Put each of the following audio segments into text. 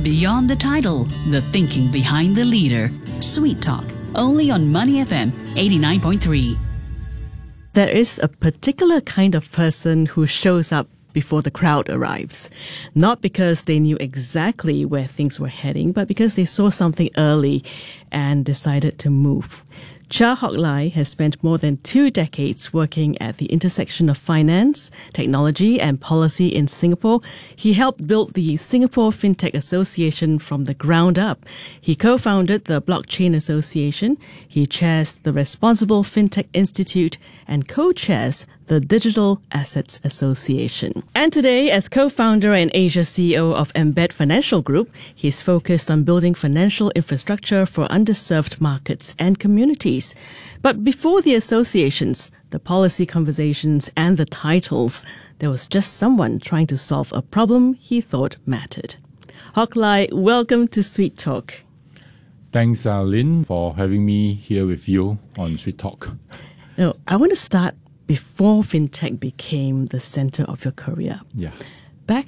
Beyond the title, the thinking behind the leader. Sweet Talk, only on Money FM 89.3. There is a particular kind of person who shows up before the crowd arrives. Not because they knew exactly where things were heading, but because they saw something early and decided to move. Chia Hock Lai has spent more than 2 decades working at the intersection of finance, technology, and policy in Singapore. He helped build the Singapore FinTech Association from the ground up. He co-founded the Blockchain Association. He chairs the Responsible FinTech Institute and co-chairs the Digital Assets Association. And today, as co-founder and Asia CEO of Embed Financial Group, he's focused on building financial infrastructure for underserved markets and communities. But before the associations, the policy conversations, and the titles, there was just someone trying to solve a problem he thought mattered. Hock Lai, welcome to Sweet Talk. Thanks, Lynn, for having me here with you on Sweet Talk. Now, I want to start before FinTech became the center of your career. Yeah. Back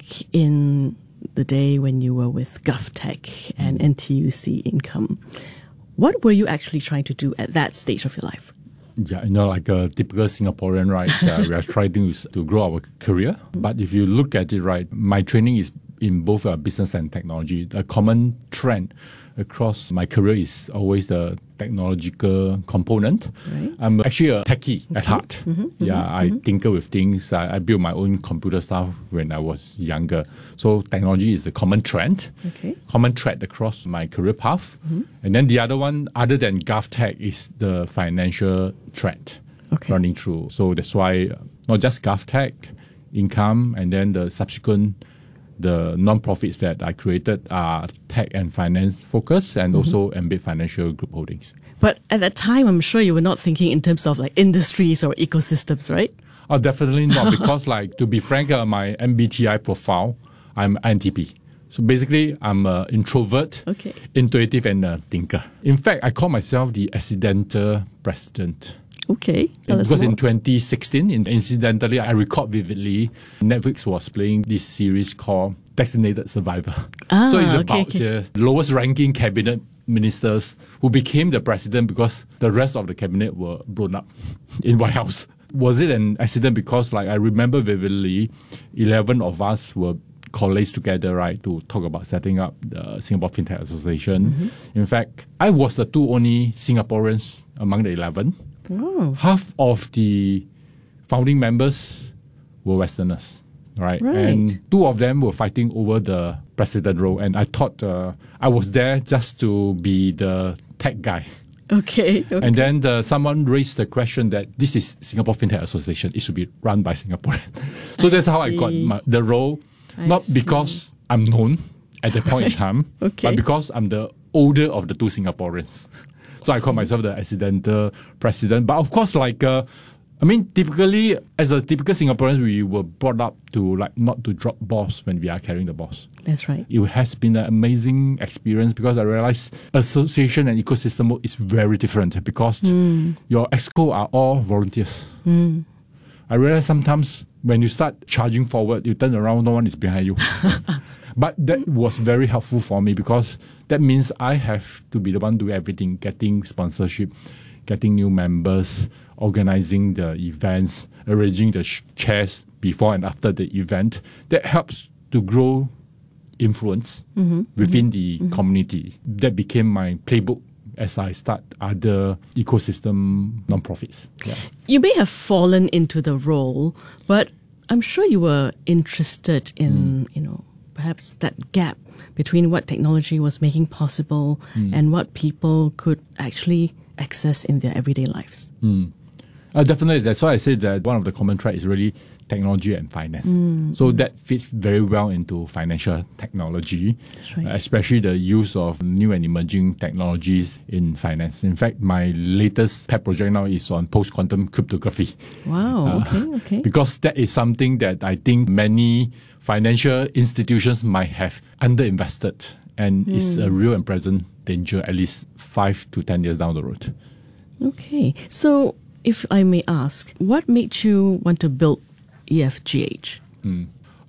in the day when you were with GovTech and NTUC Income, what were you actually trying to do at that stage of your life? Yeah, like a typical Singaporean, right? We are trying to grow our career. But if you look at it, right, my training is in both business and technology. A common trend across my career is always the technological component. Right. I'm actually a techie at heart. I tinker with things. I build my own computer stuff when I was younger. So technology is the common trend, common thread across my career path. And then the other one, other than GovTech, is the financial trend running through. So that's why not just GovTech, Income, and then the subsequent the non-profits that I created are tech and finance focused and also Embed Financial Group Holdings. But at that time, I'm sure you were not thinking in terms of like industries or ecosystems, right? Oh, definitely not. Because to be frank, my MBTI profile, I'm INTP. So basically, I'm an introvert, intuitive, and a thinker. In fact, I call myself the accidental president. Okay. Because in 2016, incidentally, I recall vividly, Netflix was playing this series called Designated Survivor. So it's about the lowest ranking cabinet ministers who became the president because the rest of the cabinet were blown up in White House. Was it an accident? Because I remember vividly, 11 of us were coalesced together, right, to talk about setting up the Singapore FinTech Association. In fact, I was the 2 only Singaporeans among the 11. Oh. Half of the founding members were Westerners, right? And 2 of them were fighting over the president role. And I thought I was there just to be the tech guy. Okay. And then someone raised the question that this is Singapore FinTech Association. It should be run by Singaporeans. So that's how I got the role. Not because I'm known at that point in time, but because I'm the older of the 2 Singaporeans. So I call myself the accidental president. But of course, typically, as a typical Singaporean, we were brought up to not to drop balls when we are carrying the balls. That's right. It has been an amazing experience because I realized association and ecosystem work is very different because your exco are all volunteers. I realize sometimes when you start charging forward, you turn around, no one is behind you. But that was very helpful for me because that means I have to be the one doing everything, getting sponsorship, getting new members, organizing the events, arranging the chairs before and after the event. That helps to grow influence within the community. That became my playbook as I start other ecosystem non-profits. Yeah. You may have fallen into the role, but I'm sure you were interested in, perhaps that gap between what technology was making possible and what people could actually access in their everyday lives. Definitely. That's why I said that one of the common threads is really technology and finance. So that fits very well into financial technology, especially the use of new and emerging technologies in finance. In fact, my latest pet project now is on post-quantum cryptography. Wow, okay. Because that is something that I think many financial institutions might have underinvested, and it's a real and present danger at least 5 to 10 years down the road. Okay. So if I may ask, what made you want to build EFGH?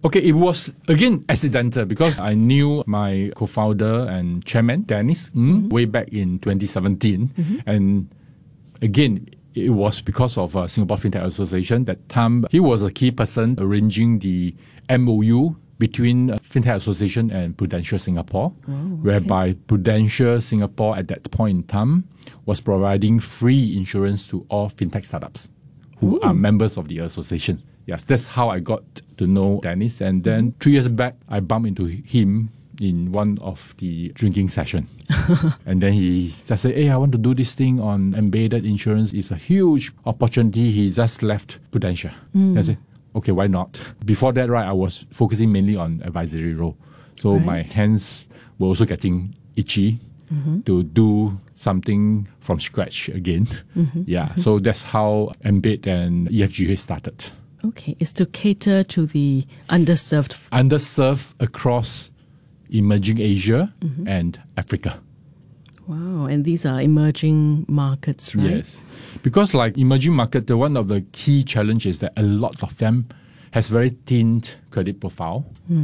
Okay, it was again accidental because I knew my co-founder and chairman, Dennis, way back in 2017. And again, it was because of Singapore FinTech Association. That time, he was a key person arranging the MOU between FinTech Association and Prudential Singapore, whereby Prudential Singapore at that point in time was providing free insurance to all FinTech startups who are members of the association. Yes, that's how I got to know Dennis. And then 3 years back, I bumped into him in one of the drinking session. And then he just said, hey, I want to do this thing on embedded insurance. It's a huge opportunity. He just left Prudential. I said, okay, why not? Before that, right, I was focusing mainly on advisory role. So my hands were also getting itchy to do something from scratch again. Yeah, so that's how Embed and EFGA started. Okay, it's to cater to the underserved. Underserved across emerging Asia and Africa. Wow, and these are emerging markets, right? Yes, because like emerging market, one of the key challenges is that a lot of them has very thin credit profile,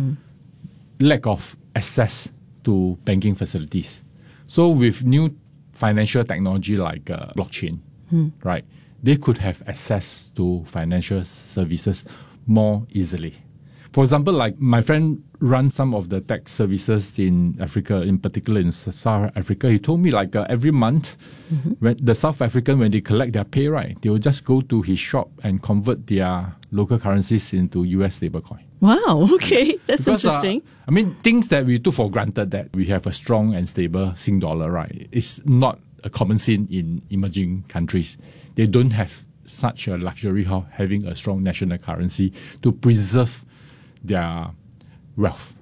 lack of access to banking facilities. So with new financial technology like blockchain, right, they could have access to financial services more easily. For example, like my friend runs some of the tech services in Africa, in particular in South Africa. He told me like every month, when the South African, when they collect their pay, right, they will just go to his shop and convert their local currencies into US stablecoin. Wow, okay, that's Because, interesting. I mean, things that we took for granted that we have a strong and stable Sing dollar, right, it's not a common scene in emerging countries. They don't have such a luxury of having a strong national currency to preserve their wealth.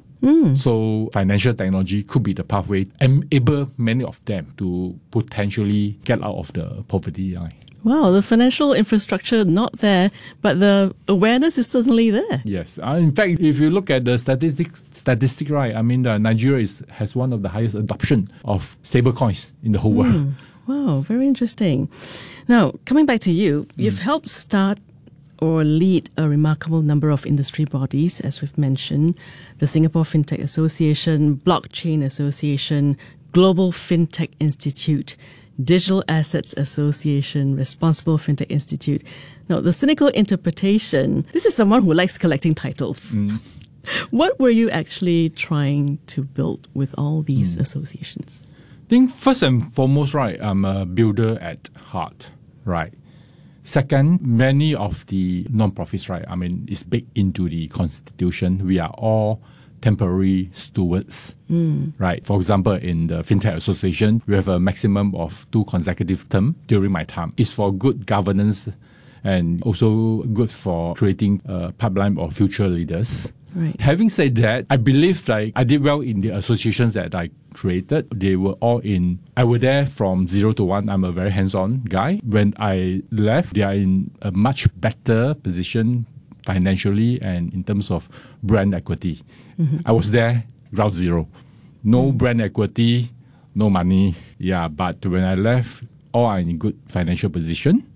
So financial technology could be the pathway, enable many of them to potentially get out of the poverty line. Wow, the financial infrastructure not there, but the awareness is certainly there. Yes. In fact, if you look at the statistic, right, I mean, Nigeria has one of the highest adoption of stable coins in the whole world. Wow, very interesting. Now, coming back to you, you've helped start or lead a remarkable number of industry bodies, as we've mentioned, the Singapore FinTech Association, Blockchain Association, Global FinTech Institute, Digital Assets Association, Responsible FinTech Institute. Now, the cynical interpretation, this is someone who likes collecting titles. What were you actually trying to build with all these associations? I think first and foremost, right, I'm a builder at heart, right? Second, many of the non-profits, right, I mean, it's baked into the constitution. We are all temporary stewards, right? For example, in the FinTech Association, we have a maximum of 2 consecutive terms during my time. It's for good governance and also good for creating a pipeline of future leaders. Right. Having said that, I believe like I did well in the associations that I created. They were all I were there from 0 to 1. I'm a very hands-on guy. When I left, they are in a much better position financially and in terms of brand equity. I was there ground zero. No brand equity, no money. Yeah, but when I left, all are in good financial position.